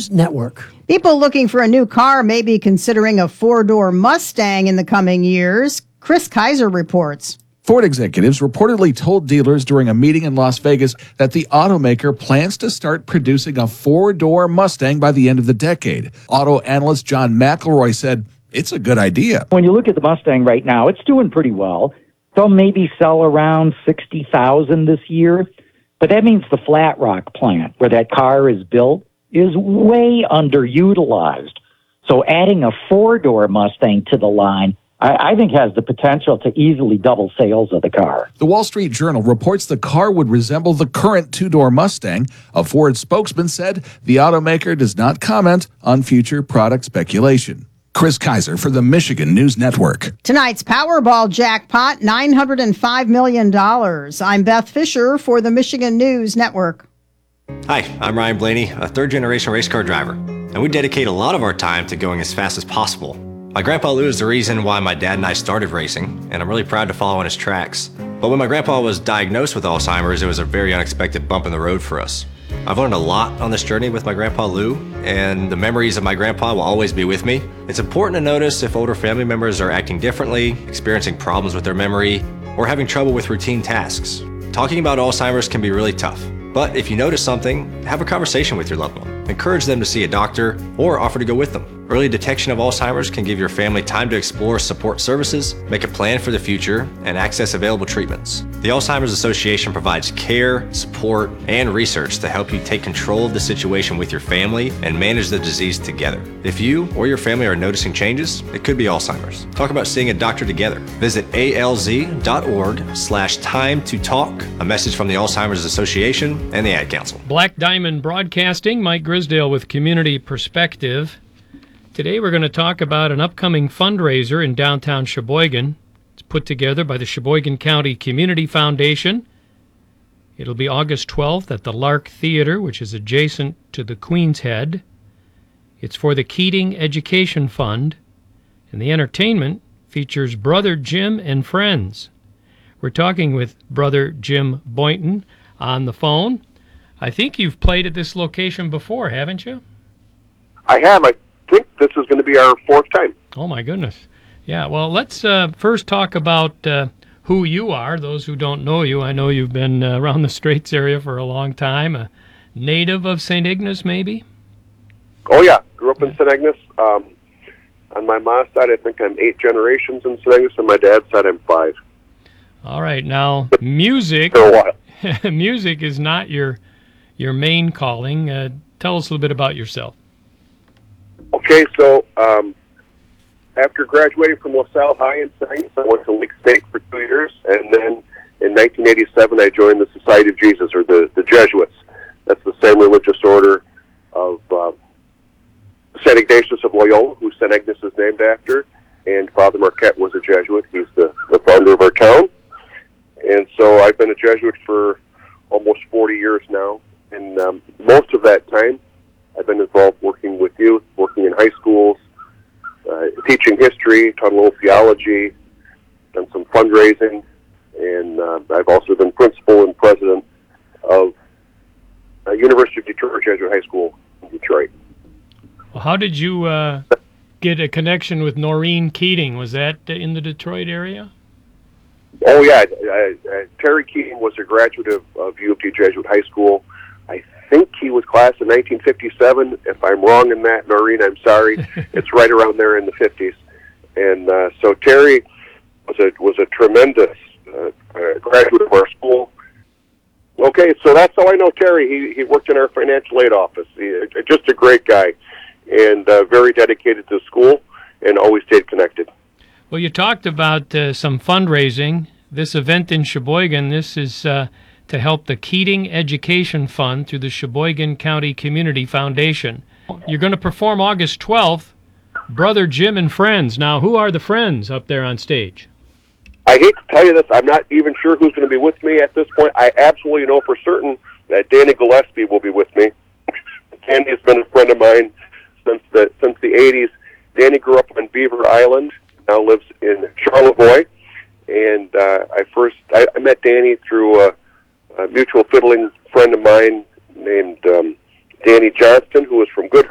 News Network. People looking for a new car may be considering a four-door Mustang in the coming years. Chris Kaiser reports. Ford executives reportedly told dealers during a meeting in Las Vegas that the automaker plans to start producing a four-door Mustang by the end of the decade. Auto analyst John McElroy said, it's a good idea. When you look at the Mustang right now, it's doing pretty well. They'll maybe sell around 60,000 this year, but that means the Flat Rock plant where that car is built is way underutilized. So adding a four-door Mustang to the line, I think has the potential to easily double sales of the car. The Wall Street Journal reports the car would resemble the current two-door Mustang. A Ford spokesman said the automaker does not comment on future product speculation. Chris Kaiser for the Michigan News Network. Tonight's Powerball jackpot, $905 million. I'm Beth Fisher for the Michigan News Network. Hi, I'm Ryan Blaney, a third-generation race car driver, and we dedicate a lot of our time to going as fast as possible. My grandpa Lou is the reason why my dad and I started racing, and I'm really proud to follow in his tracks. But when my grandpa was diagnosed with Alzheimer's, it was a very unexpected bump in the road for us. I've learned a lot on this journey with my grandpa Lou, and the memories of my grandpa will always be with me. It's important to notice if older family members are acting differently, experiencing problems with their memory, or having trouble with routine tasks. Talking about Alzheimer's can be really tough, but if you notice something, have a conversation with your loved one. Encourage them to see a doctor or offer to go with them. Early detection of Alzheimer's can give your family time to explore support services, make a plan for the future, and access available treatments. The Alzheimer's Association provides care, support, and research to help you take control of the situation with your family and manage the disease together. If you or your family are noticing changes, it could be Alzheimer's. Talk about seeing a doctor together. Visit alz.org/time to talk. A message from the Alzheimer's Association and the Ad Council. Black Diamond Broadcasting, Mike Grisdale with Community Perspective. Today we're going to talk about an upcoming fundraiser in downtown Sheboygan. It's put together by the Sheboygan County Community Foundation. It'll be August 12th at the Lark Theater, which is adjacent to the Queen's Head. It's for the Keating Education Fund, and the entertainment features Brother Jim and Friends. We're talking with Brother Jim Boynton on the phone. I think you've played at this location before, haven't you? I have. I think this is going to be our fourth time. Oh, my goodness. Yeah, well, let's first talk about who you are. Those who don't know you, I know you've been around the Straits area for a long time. A native of St. Ignace, maybe? Oh, yeah. Grew up in St. Ignace. On my mom's side, I think I'm 8 generations in St. Ignace. On my dad's side, I'm 5. All right. Now, music, For a while. music is not your main calling. Tell us a little bit about yourself. Okay, so after graduating from LaSalle High in St. Ignace, I went to Lake State for 2 years, and then in 1987 I joined the Society of Jesus, or the Jesuits. That's the same religious order of St. Ignatius of Loyola, who St. Ignace is named after, and Father Marquette was a Jesuit. He's the founder of our town. And so I've been a Jesuit for almost 40 years now, and most of that time I've been involved working with youth, working in high schools, teaching history, taught a little theology, done some fundraising, and I've also been principal and president of University of Detroit Jesuit High School in Detroit. Well, how did you get a connection with Noreen Keating? Was that in the Detroit area? Oh, yeah. Terry Keating was a graduate of U of D Jesuit High School. I think he was class in 1957. If I'm wrong in that, Noreen, I'm sorry. It's right around there in the 50s. And so Terry was a tremendous graduate of our school. Okay, so that's how I know Terry. He worked in our financial aid office. Just a great guy, and very dedicated to school, and always stayed connected. Well, you talked about some fundraising. This event in Sheboygan, this is to help the Keating Education Fund through the Sheboygan County Community Foundation. You're going to perform August 12th, Brother Jim and Friends. Now, who are the friends up there on stage? I hate to tell you this, I'm not even sure who's going to be with me at this point. I absolutely know for certain that Danny Gillespie will be with me. Danny has been a friend of mine since the 80s. Danny grew up on Beaver Island, now lives in Charlevoix, and I met Danny through a mutual fiddling friend of mine named Danny Johnston, who was from Good